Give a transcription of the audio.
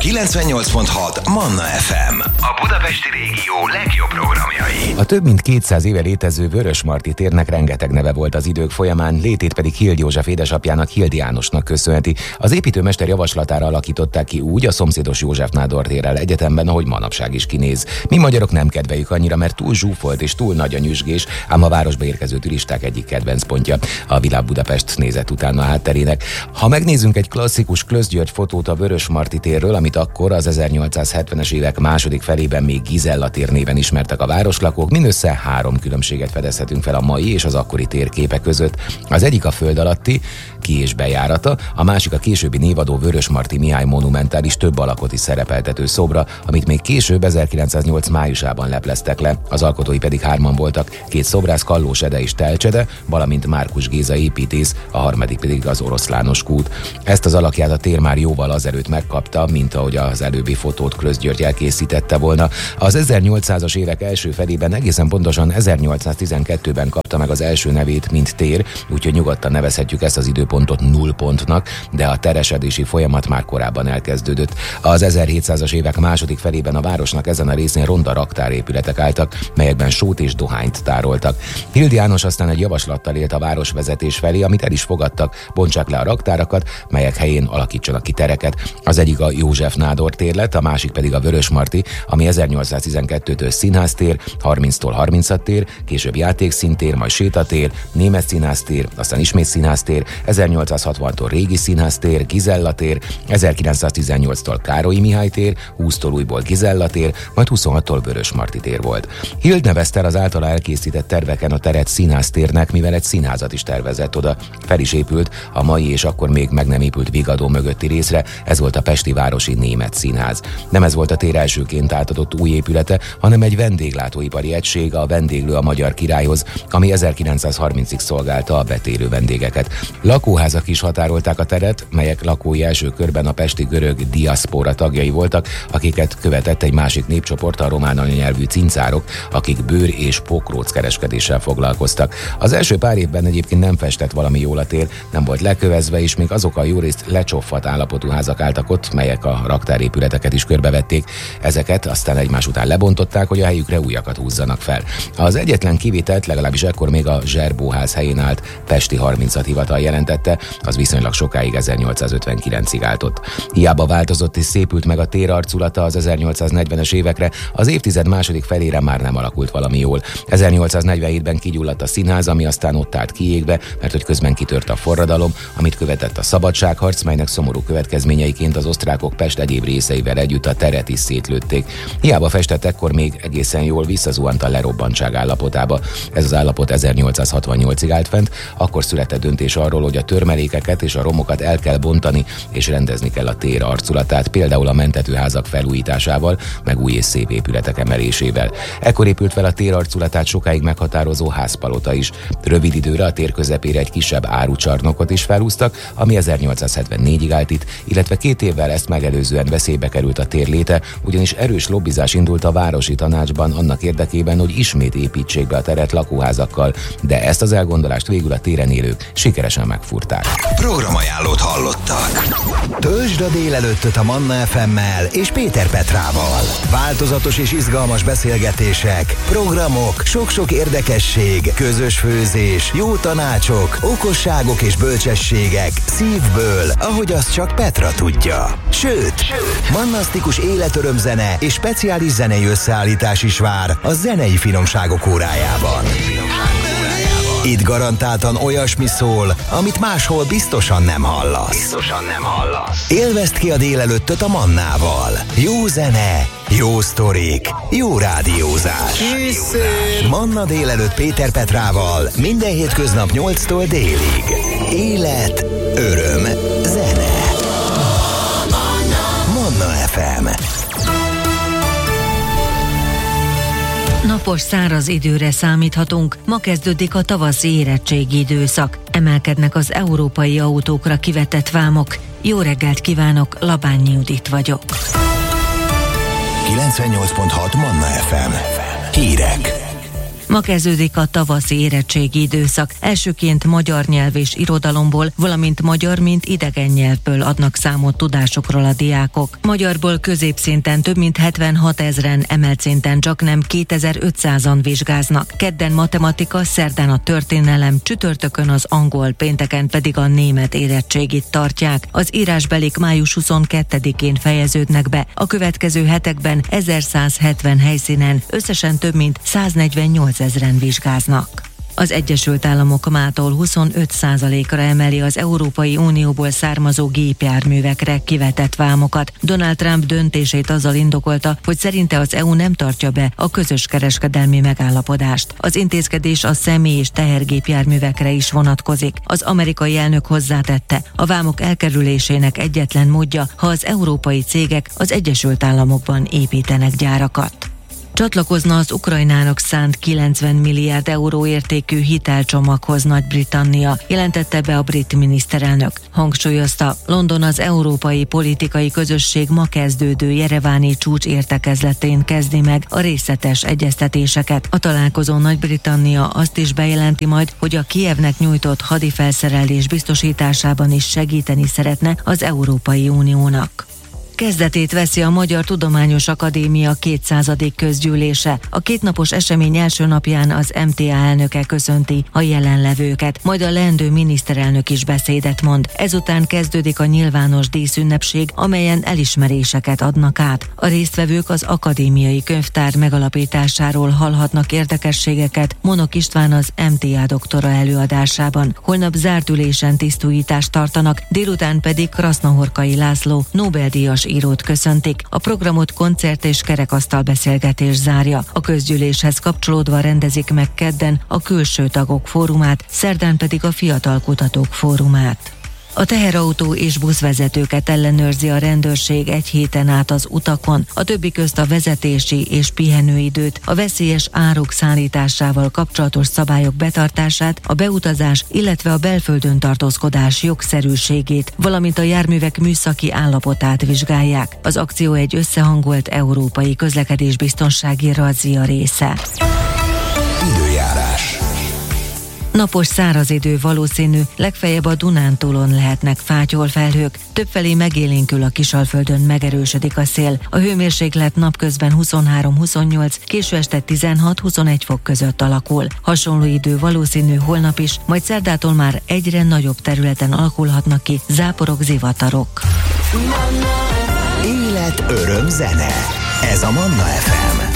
98.6 Manna FM. A budapesti régió legjobb programjai. A több mint 200 éve létező Vörösmarty térnek rengeteg neve volt az idők folyamán, létét pedig Hild József édesapjának, Hildy Jánosnak köszönheti. Az építőmester javaslatára alakították ki úgy a szomszédos József Nádor térrel egyetemben, ahogy manapság is kinéz. Mi magyarok nem kedveljük annyira, mert túl zsúfolt és túl nagy a nyüzsgés, ám a városba érkező turisták egyik kedvenc pontja. A Világ Budapest nézett utána a hátterének. Ha megnézzünk egy klasszikus Klösz György fotót a Vörösmarty térről, amit akkor az 1870-es évek második felében még Gizella tér néven ismertek a városlakók, mindössze 3 különbséget fedezhetünk fel a mai és az akkori térképe között. Az egyik a föld alatti ki- és bejárata, a másik a későbbi névadó Vörösmarty Mihály monumentális több alakot is szerepeltető szobra, amit még később 1908 májusában lepleztek le. Az alkotói pedig 3-an voltak, 2 szobrász, Kallós Ede és Telcs Ede, valamint Márkus Géza építész, a harmadik pedig az Oroszlános Kút. Ezt az alakját a tér már jóval azelőtt megkapta, mint ahogy az előbbi fotót Klösz György elkészítette volna. Az 1800-as évek első felében, egészen pontosan 1812-ben kapta meg az első nevét, mint tér, úgyhogy nyugodtan nevezhetjük ezt az időpontot nullpontnak, de a teresedési folyamat már korábban elkezdődött. Az 1700-as évek második felében a városnak ezen a részén ronda raktárépületek álltak, melyekben sót és dohányt tároltak. Hildy János aztán egy javaslattal élt a városvezetés felé, amit el is fogadtak, bontsák le a raktárakat, melyek helyén alakítsanak ki tereket. Az egyik a József Nádor tér lett, a másik pedig a Vörösmarty, ami 1812-től színháztér, 30-tól 36 tér, később játékszíntér, majd sétatér, német színháztér, aztán ismét színháztér, 1860-tól régi színháztér, Gizella tér, 1918-tól Károlyi Mihály tér, 20-tól újból Gizella tér, majd 26-tól Vörösmarty tér volt. Hild nevezte az általa elkészített terveken a teret színháztérnek, mivel egy színházat is tervezett oda. Fel is épült a mai és akkor még meg nem épült Vigadó mögötti részre, ez volt a Pesti Városi Német Színház. Nem ez volt a tér elsőként átadott új épülete, hanem egy vendéglátóipari egység, a Vendéglő a Magyar Királyhoz, ami 1930-ig szolgálta a betérő vendégeket. Lakóházak is határolták a teret, melyek lakói első körben a pesti görög diaszpora tagjai voltak, akiket követett egy másik népcsoport, a román anyanyelvű cincárok, akik bőr- és pokróc kereskedéssel foglalkoztak. Az első pár évben egyébként nem festett valami jól a tér, nem volt lekövezve, és még azok a jórészt lecsoffadt állapotú házak álltak ott, melyek a raktárépületeket is körbevették. Ezeket aztán egymás után lebontották, hogy a helyükre újakat húzzanak fel. Az egyetlen kivételt legalábbis ekkor még a Zserbóház helyén állt Pesti 36 hivatal jelentette, az viszonylag sokáig 1859-ig állt ott. Hiába változott és szépült meg a tér arculata az 1840-es évekre, az évtized második felére már nem alakult valami jól. 1847-ben kigyulladt a színház, ami aztán ott állt kiégve, mert hogy közben kitört a forradalom, amit követett a szabadságharc, melynek szomorú következményeiként az osztrákok Pest egyéb részeivel együtt a teret is szétlőtték. Hiába festett ekkor még egészen jól, visszazuhant a lerobbantság állapotába. Ez az állapot 1868-ig állt fent, akkor született döntés arról, hogy a törmelékeket és a romokat el kell bontani, és rendezni kell a tér arculatát, például a mentetőházak felújításával, meg új és szép épületek emelésével. Ekkor épült fel a tér arculatát sokáig meghatározó házpalota is. Rövid időre a tér közepére egy kisebb árucsarnokot is felhúztak, ami 1874-ig állt itt, illetve 2 évvel ezt megelőzően veszélybe került a tér léte, ugyanis erős lobbizás indult a városi tanácsban annak érdekében, hogy ismét építsék be a teret lakóházakkal, de ezt az elgondolást végül a téren élők sikeresen megfúrták. Programajánlót hallottak. Töltsd a délelőttöt a Manna FM-mel és Péter Petrával. Változatos és izgalmas beszélgetések, programok, sok-sok érdekesség, közös főzés, jó tanácsok, okosságok és bölcsességek szívből, ahogy azt csak Petra tudja. Sőt, mannasztikus életörömzene és speciális zenei összeállítás is vár a zenei finomságok órájában. Itt garantáltan olyasmi szól, amit máshol biztosan nem hallasz. Élvezd ki a délelőttöt a Mannával. Jó zene, jó sztorik, jó rádiózás. Manna délelőtt Péter Petrával minden hétköznap 8-tól délig. Élet, öröm, zene. Manna FM. Napos, száraz időre számíthatunk. Ma kezdődik a tavaszi érettségi időszak. Emelkednek az európai autókra kivetett vámok. Jó reggelt kívánok, Labányi Judit vagyok. 98.6 Manna FM. Hírek. Ma kezdődik a tavaszi érettségi időszak. Elsőként magyar nyelv és irodalomból, valamint magyar, mint idegen nyelvből adnak számot tudásokról a diákok. Magyarból középszinten több mint 76 000-en, emelt szinten csaknem 2500-an vizsgáznak. Kedden matematika, szerdán a történelem, csütörtökön az angol, pénteken pedig a német érettségit tartják. Az írásbelik május 22-én fejeződnek be. A következő hetekben 1170 helyszínen összesen több mint 148 000-en vizsgáznak. Az Egyesült Államok mától 25%-ra emeli az Európai Unióból származó gépjárművekre kivetett vámokat. Donald Trump döntését azzal indokolta, hogy szerinte az EU nem tartja be a közös kereskedelmi megállapodást. Az intézkedés a személy- és tehergépjárművekre is vonatkozik. Az amerikai elnök hozzátette, a vámok elkerülésének egyetlen módja, ha az európai cégek az Egyesült Államokban építenek gyárakat. Csatlakozna az Ukrajnának szánt 90 milliárd euró értékű hitelcsomaghoz Nagy-Britannia, jelentette be a brit miniszterelnök. Hangsúlyozta, London az európai politikai közösség ma kezdődő jereváni csúcs értekezletén kezdi meg a részletes egyeztetéseket. A találkozón Nagy-Britannia azt is bejelenti majd, hogy a Kijevnek nyújtott hadifelszerelés biztosításában is segíteni szeretne az Európai Uniónak. Kezdetét veszi a Magyar Tudományos Akadémia 200. közgyűlése. A kétnapos esemény első napján az MTA elnöke köszönti a jelenlevőket, majd a leendő miniszterelnök is beszédet mond. Ezután kezdődik a nyilvános díszünnepség, amelyen elismeréseket adnak át. A résztvevők az akadémiai könyvtár megalapításáról hallhatnak érdekességeket Monok István az MTA doktora előadásában. Holnap zárt ülésen tisztújítást tartanak, délután pedig Krasznahorkai László Nobel-díjas írót köszöntik. A programot koncert és kerekasztal beszélgetés zárja. A közgyűléshez kapcsolódva rendezik meg kedden a külső tagok fórumát, szerdán pedig a fiatal kutatók fórumát. A teherautó és buszvezetőket ellenőrzi a rendőrség egy héten át az utakon, a többi közt a vezetési és pihenőidőt, a veszélyes áruk szállításával kapcsolatos szabályok betartását, a beutazás, illetve a belföldön tartózkodás jogszerűségét, valamint a járművek műszaki állapotát vizsgálják. Az akció egy összehangolt európai közlekedésbiztonsági razzia része. Időjárás. Napos száraz idő valószínű, legfeljebb a Dunántúlon lehetnek fátyolfelhők, többfelé megélénkül a Kisalföldön, megerősödik a szél. A hőmérséklet napközben 23-28, késő este 16-21 fok között alakul. Hasonló idő valószínű holnap is, majd szerdától már egyre nagyobb területen alakulhatnak ki záporok, zivatarok. Élet, öröm, zene. Ez a Manna FM.